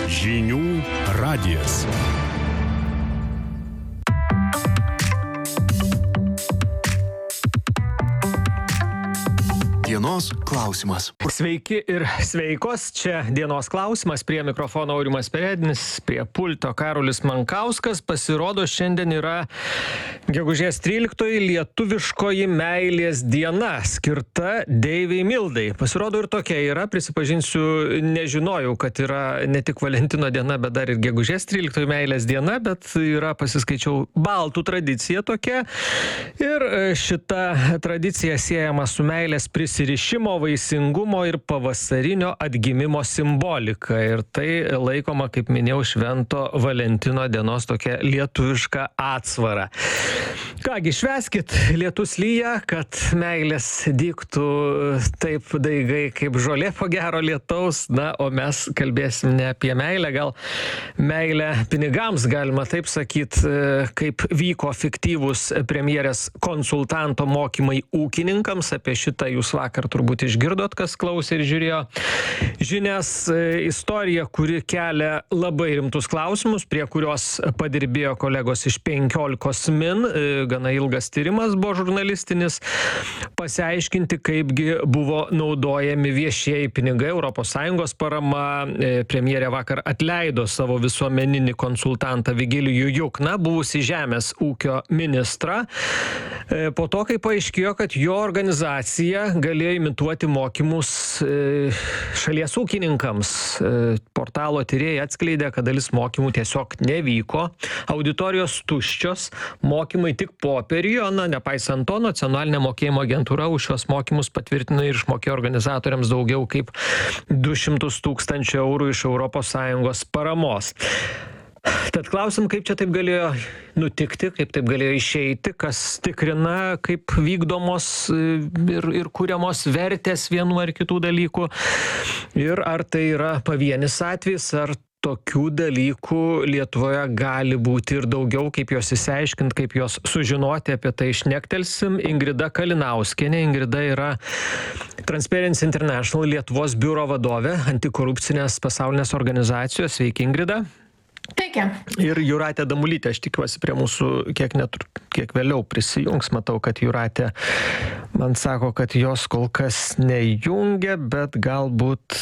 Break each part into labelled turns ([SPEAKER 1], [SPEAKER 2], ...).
[SPEAKER 1] Žinių radijas. Dienos klausimas.
[SPEAKER 2] Sveiki ir sveikos, čia dienos klausimas, prie mikrofono Aurimas Peredinis, prie pulto Karolis Mankauskas. Pasirodo, šiandien yra gegužės 13 lietuviškoji meilės diena, skirta Deivei Mildai. Pasirodo ir tokia yra, prisipažinsiu, nežinojau, kad yra ne tik Valentino diena, bet dar ir gegužės 13 meilės diena, bet yra, pasiskaičiau, baltų tradicija tokia. Ir šita tradicija siejama su meilės prisirišimo, vaisingumo ir pavasarinio atgimimo simbolika. Ir tai laikoma, kaip minėjau, Švento Valentino dienos tokia lietuviška atsvara. Kągi, švęskit, lietus lyja, kad meilės dygtų taip daigai kaip žolė po gero lietaus. Na, o mes kalbėsim ne apie meilę, gal meilę pinigams, galima taip sakyt, kaip vyko fiktyvūs premjerės konsultanto mokymai ūkininkams. Apie šitą jūs vakar turbūt išgirdot, kas klausė ir žiūrėjo žinias. Istorija, kuri kelia labai rimtus klausimus, prie kurios padirbėjo kolegos iš 15 min. Gana ilgas tyrimas buvo žurnalistinis. Pasiaiškinti, kaipgi buvo naudojami viešieji pinigai, ES parama. Premjerė vakar atleido savo visuomeninį konsultantą Vigilijų Jukną, buvusį žemės ūkio ministrą. Po to, kai paaiškėjo, kad jo organizacija galėjo imituoti mokymus šalies ūkininkams. Portalo tyrėjai atskleidė, kad dalis mokymų tiesiog nevyko. Auditorijos tuščios, mokymai tik popieriuje, nepaisant to, nacionalinė mokėjimo agentūra už šios mokymus patvirtino ir išmokėjo organizatoriams daugiau kaip 200 000 eurų iš ES paramos. Tad klausim, kaip čia taip galėjo nutikti, kaip taip galėjo išeiti, kas tikrina, kaip vykdomos ir kuriamos vertės vienų ar kitų dalykų. Ir ar tai yra pavienis atvejis, ar tokių dalykų Lietuvoje gali būti ir daugiau, kaip juos išsiaiškinti, kaip juos sužinoti, apie tai šnektelsim. Ingrida Kalinauskienė. Ingrida yra Transparency International Lietuvos biuro vadovė, antikorupcinės pasaulinės organizacijos. Sveiki, Ingrida.
[SPEAKER 3] Sveiki.
[SPEAKER 2] Ir Jūratė Damulytė, aš tikiuosi, prie mūsų kiek vėliau prisijungs. Matau, kad Jūratė man sako, kad jos kol kas nejungia, bet galbūt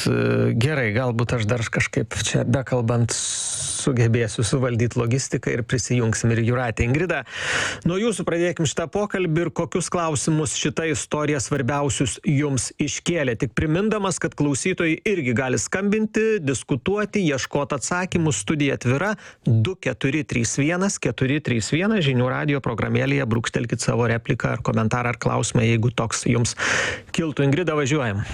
[SPEAKER 2] aš dar kažkaip čia bekalbant sugebėsiu suvaldyti logistiką ir prisijungsim ir Jūratė. Ingrida, nuo jūsų pradėkim šitą pokalbį ir kokius klausimus šita istorija svarbiausius jums iškėlė. Tik primindamas, kad klausytojai irgi gali skambinti, diskutuoti, ieškoti atsakymų. Studija atvira 2431 431 žinių radijo programėlėje. Brūkštelkit savo repliką ar komentarą ar klausimą, jeigu toks jums kiltų. Ingrida, važiuojam.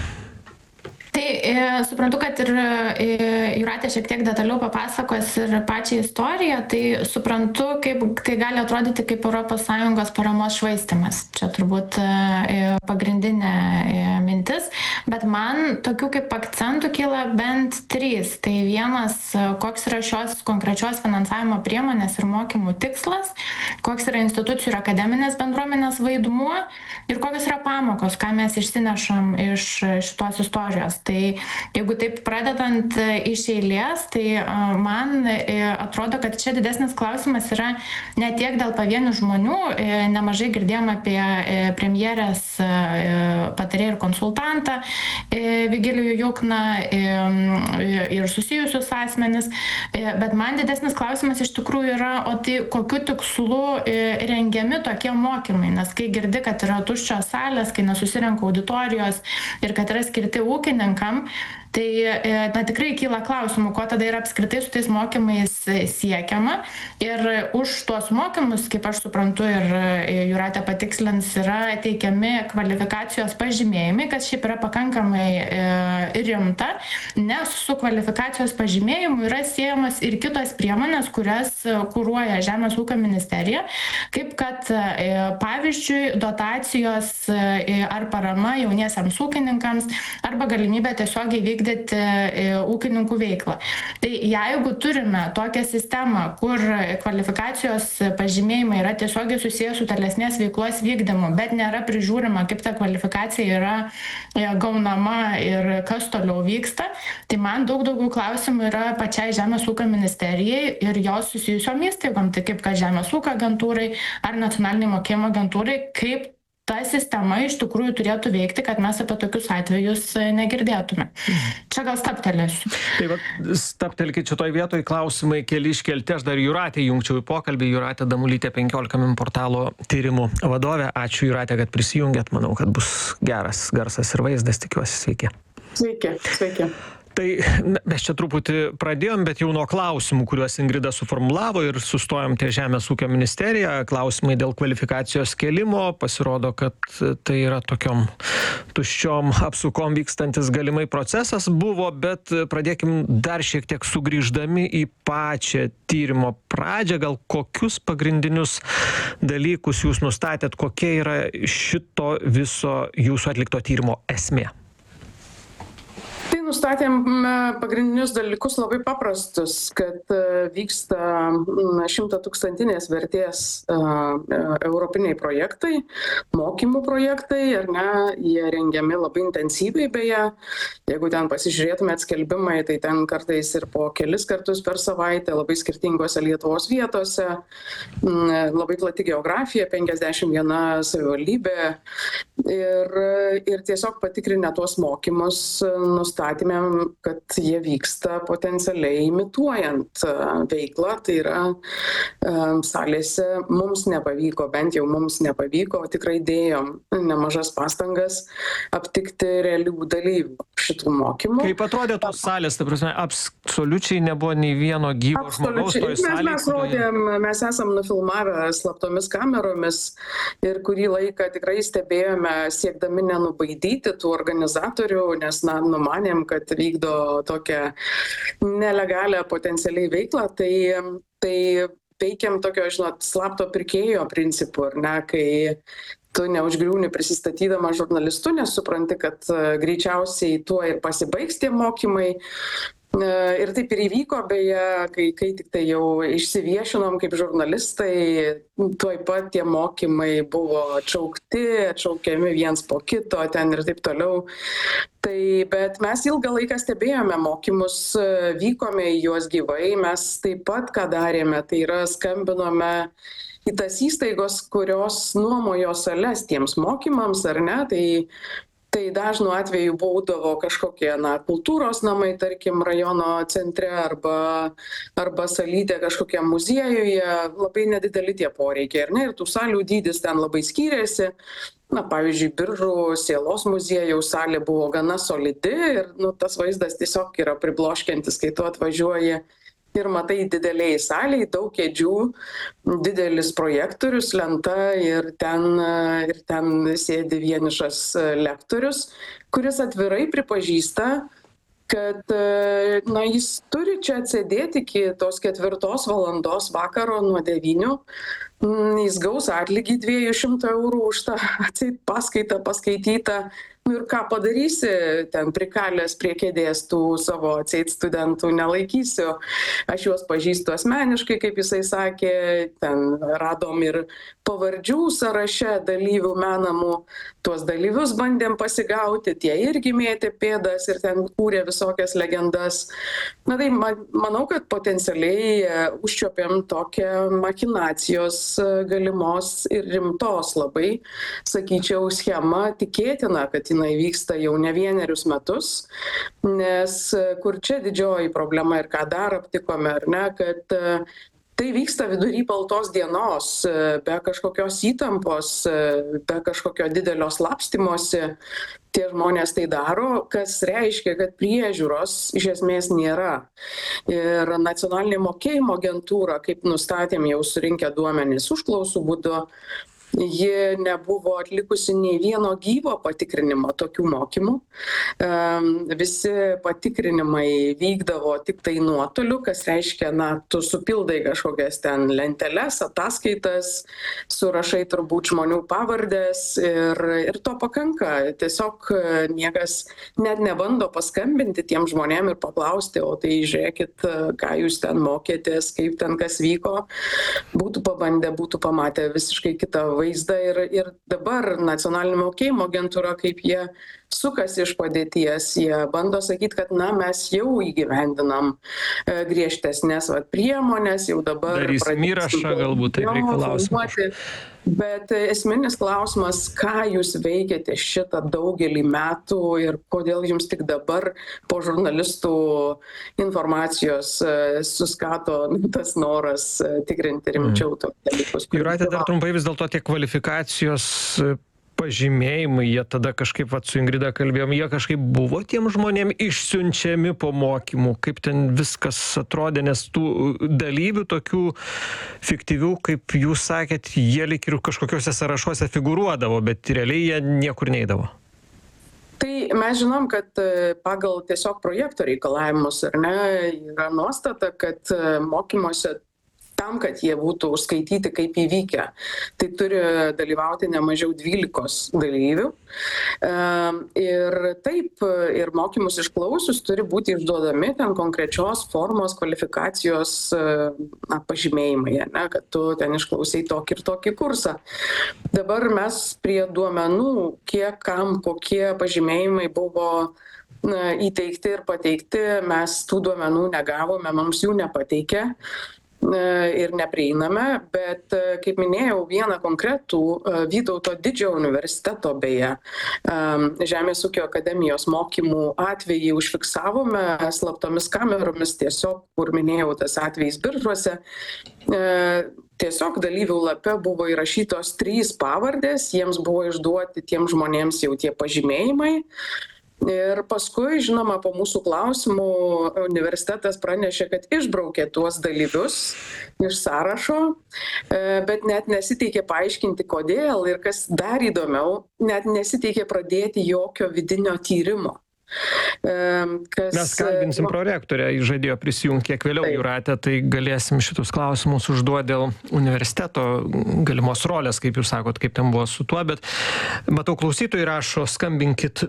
[SPEAKER 3] Tai suprantu, kad ir Jūratė šiek tiek detaliau papasakos ir pačią istoriją, tai suprantu, kaip tai gali atrodyti kaip ES paramos švaistymas. Čia turbūt pagrindinė mintis, bet man tokių kaip akcentų kyla bent 3. Tai vienas, koks yra šios konkrečios finansavimo priemonės ir mokymų tikslas, koks yra institucijų ir akademinės bendruomenės vaidmuo ir kokios yra pamokos, ką mes išsinešam iš šitos istorijos. Tai jeigu taip pradedant iš eilės, tai man atrodo, kad čia didesnis klausimas yra ne tiek dėl pavienių žmonių. Nemažai girdėjom apie premjerės patarėją ir konsultantą Vigilijų Jukną ir susijusius asmenis, bet man didesnis klausimas iš tikrųjų yra, o tai kokiu tikslu rengiami tokie mokymai, nes kai girdi, kad yra tuščios salės, kai nesusirenka auditorijos ir kad yra skirti ūkininkam, tai tikrai kyla klausimų, ko tada yra apskritai su tais mokymais siekiama. Ir už tuos mokymus, kaip aš suprantu ir Jūratė patikslins, yra teikiami kvalifikacijos pažymėjimai, kas šiaip yra pakankamai rimta, nes su kvalifikacijos pažymėjimu yra siejamas ir kitos priemonės, kurias kuruoja Žemės ūkio ministerija, kaip kad pavyzdžiui dotacijos ar parama jauniesiems ūkininkams arba galimybė tiesiogiai vykti vykdyti ūkininkų veiklą. Tai jeigu turime tokią sistemą, kur kvalifikacijos pažymėjimai yra tiesiogiai susijęs su tolesnės veiklos vykdymu, bet nėra prižiūrima, kaip ta kvalifikacija yra gaunama ir kas toliau vyksta, tai man daug daugiau klausimų yra pačiai Žemės ūkio ministerijai ir jos susijusiom įstaigom, tai kaip kad Žemės ūkio agentūrai ar nacionaliniai mokėjimo agentūrai, kaip ta sistema iš tikrųjų turėtų veikti, kad mes apie tokius atvejus negirdėtume. Čia gal stabtelėsiu.
[SPEAKER 2] Tai va, stabtelkit šitoj vietoj, klausimai keli iškelti, aš dar Jūratę jungčiau į pokalbį. Jūratė Damulytė, 15 min portalo tyrimų vadovė. Ačiū Jūratė, kad prisijungėt, manau, kad bus geras garsas ir vaizdas, tikiuosi. Sveiki.
[SPEAKER 4] Sveiki.
[SPEAKER 2] Tai mes čia truputį pradėjom, bet jau nuo klausimų, kuriuos Ingrida suformulavo ir sustojom ties Žemės ūkio ministerija. Klausimai dėl kvalifikacijos kėlimo. Pasirodo, kad tai yra tokiom tuščiom apsukom vykstantis galimai procesas buvo, bet pradėkim dar šiek tiek sugrįždami į pačią tyrimo pradžią. Gal kokius pagrindinius dalykus jūs nustatėt, kokia yra šito viso jūsų atlikto tyrimo esmė?
[SPEAKER 4] Tai nustatėm pagrindinius dalykus labai paprastus, kad vyksta 100-tūkstantinės vertės europiniai projektai, mokymų projektai, ar ne, jie rengiami labai intensyviai beje. Jeigu ten pasižiūrėtumėt skelbimai, tai ten kartais ir po kelis kartus per savaitę, labai skirtingose Lietuvos vietose, labai plati geografija, 51 savivaldybė. Ir tiesiog patikrinę tuos mokymus nustatėme, kad jie vyksta potencialiai imituojant veiklą. Tai yra salėse mums nepavyko, bent jau mums nepavyko, tikrai dėjom nemažas pastangas aptikti realių dalyvių šitų mokymų.
[SPEAKER 2] Kaip atrodė tos salės, ta prasme, absoliučiai nebuvo nei vieno gyvo žmogaus toj salėje?
[SPEAKER 4] Mes esam nufilmavę slaptomis kameromis ir kurį laiką tikrai stebėjome, siekdami nenubaidyti tų organizatorių, nes numanėm, kad vykdo tokią nelegalią potencialiai veiklą, tai veikiam tokio, slapto pirkėjo principu, ar ne, kai tu neužgriūni prisistatydama žurnalistu, nes supranti, kad greičiausiai tuo ir pasibaigs tie mokymai. Ir taip ir įvyko, beje, kai tik tai jau išsiviešinom kaip žurnalistai, tuoj pat tie mokymai buvo atšaukiami viens po kito, ten ir taip toliau. Bet mes ilgą laiką stebėjome mokymus, vykome į juos gyvai, mes taip pat ką darėme, tai yra skambinome į tas įstaigos, kurios nuomojo sales tiems mokymams, ar ne, tai dažnu atveju būdavo kažkokie kultūros namai, tarkim, rajono centre arba salytė kažkokiam muziejuje, labai nedideli tie poreikiai, ar ne, ir tų salių dydis ten labai skyrėsi. Pavyzdžiui, Biržų sielos muziejaus salė buvo gana solidi ir tas vaizdas tiesiog yra pribloškiantis, kai tu atvažiuoji ir matai dideliai saliai, daug kėdžių, didelis projektorius, lenta ir ten sėdi vienišas lektorius, kuris atvirai pripažįsta, kad jis turi čia atsėdėti iki tos 4 valandos vakaro nuo 9. Jis gaus atlygį 200 eurų už tą paskaitą paskaitytą. Ir ką padarysi, ten prikalęs prie kėdės tų savo atseit studentų nelaikysiu. Aš juos pažįstu asmeniškai, kaip jisai sakė, ten radom ir pavardžių sąraše dalyvių menamų. Tuos dalyvius bandėm pasigauti, tie irgi mėtė pėdas ir ten kūrė visokias legendas. Tai manau, kad potencialiai užčiuopėm tokią machinacijos galimos ir rimtos labai, sakyčiau, schemą, tikėtina, kad jinai vyksta jau ne vienerius metus, nes kur čia didžioji problema ir ką dar aptikome, ar ne, kad tai vyksta vidury baltos dienos, be kažkokios įtampos, be kažkokio didelio slapstymosi. Tie žmonės tai daro, kas reiškia, kad priežiūros iš esmės nėra. Ir nacionalinė mokėjimo agentūra, kaip nustatėm jau surinkę duomenys užklausų būdu, ji nebuvo atlikusi nei vieno gyvo patikrinimo tokių mokymų. Visi patikrinimai vykdavo tik tai nuotoliu, kas reiškia, tu supildai kažkokias ten lenteles, ataskaitas, surašai turbūt žmonių pavardės ir to pakanka. Tiesiog niekas net nebando paskambinti tiem žmonėm ir paklausti, o tai žiūrėkit, ką jūs ten mokėtės, kaip ten kas vyko. Būtų pabandę, būtų pamatę visiškai kitą vaizdą ir dabar nacionalinė mokėjimo agentūra, kaip jie sukasi iš padėties, jie bando sakyti, kad mes jau įgyvendinam griežtesnės priemonės, jau dabar
[SPEAKER 2] darysim įrašą, galbūt tai reikalausim.
[SPEAKER 4] Bet esminis klausimas, ką jūs veikėte šitą daugelį metų ir kodėl jums tik dabar po žurnalistų informacijos suskato tas noras tikrinti rimčiau tokius dalykus.
[SPEAKER 2] Jūrate, dar trumpai vis dėlto tie kvalifikacijos pažymėjimai, jie tada kažkaip, su Ingrida kalbėjom, jie kažkaip buvo tiem žmonėm išsiunčiami po mokymų, kaip ten viskas atrodė, nes tų dalyvių tokių fiktyvių, kaip jūs sakėt, jie lyg ir kažkokiuose sąrašuose figūruodavo, bet realiai jie niekur neidavo.
[SPEAKER 4] Tai mes žinom, kad pagal tiesiog projekto reikalavimus, yra nuostata, kad mokymuose tam, kad jie būtų užskaityti kaip įvykę, tai turi dalyvauti ne mažiau 12 dalyvių. Ir taip, ir mokymus išklausius turi būti išduodami ten konkrečios formos kvalifikacijos pažymėjimai, kad tu ten išklausai tokį ir tokį kursą. Dabar mes prie duomenų, kiek kam kokie pažymėjimai buvo įteikti ir pateikti, mes tų duomenų negavome, mums jų nepateikė ir neprieiname, bet, kaip minėjau, vieną konkretų Vytauto Didžiojo universiteto, beje, Žemės ūkio akademijos mokymų atvejį užfiksavome slaptomis kameromis, tiesiog, kur minėjau, tas atvejis Biržuose. Tiesiog dalyvių lape buvo įrašytos 3 pavardės, jiems buvo išduoti tiems žmonėms jau tie pažymėjimai. Ir paskui, žinoma, po mūsų klausimų universitetas pranešė, kad išbraukė tuos dalyvius iš sąrašo, bet net nesiteikė paaiškinti, kodėl ir kas dar įdomiau, net nesiteikė pradėti jokio vidinio tyrimo.
[SPEAKER 2] Mes kalbinsim prorektorę, jis žadėjo prisijungti kiek vėliau, Jūrate, tai galėsim šitus klausimus užduoti dėl universiteto galimos rolės, kaip jūs sakot, kaip ten buvo su tuo, bet matau, klausytojai rašo, skambinkit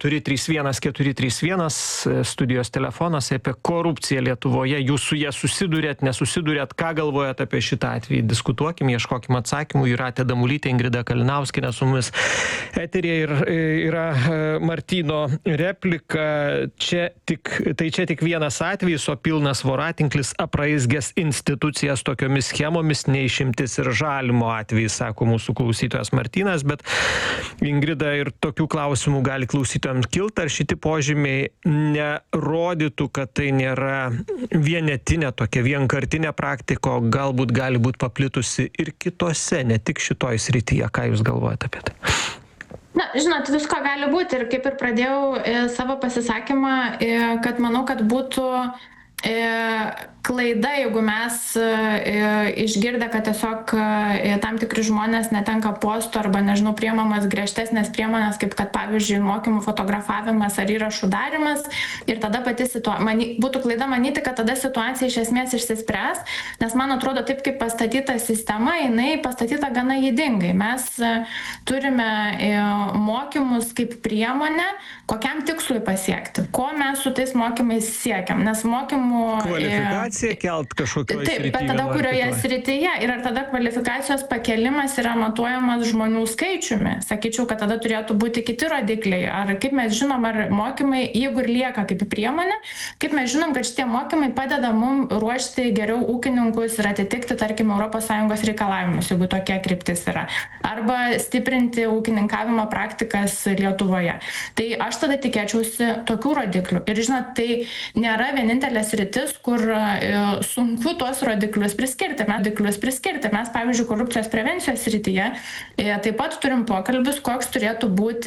[SPEAKER 2] 2431 studijos telefonas apie korupciją Lietuvoje, jūs su jie susidurėt, nesusidurėt, ką galvojat apie šitą atvejį, diskutuokim, ieškokim atsakymų. Jūratė Damulytė, Ingrida Kalinauskienė su mumis eteryje ir yra Martyno replika. Čia tik vienas atvejis, o pilnas voratinklis apraizgęs institucijas tokiomis schemomis, neišimtis ir Žalimo atvejis, sako mūsų klausytojas Martynas, bet Ingrida, ir tokių klausimų gali klausytojams kilti, ar šitie požymiai nerodytų, kad tai nėra vienetinė tokia vienkartinė praktika, galbūt gali būti paplitusi ir kitose, ne tik šitoj srityje. Ką jūs galvojate apie tai?
[SPEAKER 3] Žinot, visko gali būti ir kaip ir pradėjau savo pasisakymą, kad manau, kad būtų klaida, jeigu mes išgirdę, kad tiesiog tam tikri žmonės netenka postų arba, nežinau, priemamas griežtesnės priemonės, kaip kad, pavyzdžiui, mokymų fotografavimas ar įrašų darimas, ir tada pati būtų klaida manyti, kad tada situacija iš esmės išsispręs, nes man atrodo, taip kaip pastatyta sistema, jinai pastatyta gana ydingai. Mes turime mokymus kaip priemonę, kokiam tikslui pasiekti, ko mes su tais mokymais siekiam, nes mokymų
[SPEAKER 2] kvalifikaciją kelt kažkokioje srityje.
[SPEAKER 3] Taip, bet tada kurioje srityje ir ar tada kvalifikacijos pakelimas yra matuojamas žmonių skaičiumi. Sakyčiau, kad tada turėtų būti kiti rodikliai. Ar kaip mes žinom, ar mokymai, jeigu ir lieka kaip priemonė, kaip mes žinom, kad šitie mokymai padeda mums ruošti geriau ūkininkus ir atitikti, tarkim, ES reikalavimus, jeigu tokia kryptis yra. Arba stiprinti ūkininkavimo praktikas Lietuvoje. Tai aš tada tikėčiausi tokių rodiklių. Ir žinot, tai nėra vienintelės sritis, kur sunku tuos rodiklius priskirti. Mes, pavyzdžiui, korupcijos prevencijos srityje taip pat turim pokalbius, koks turėtų būti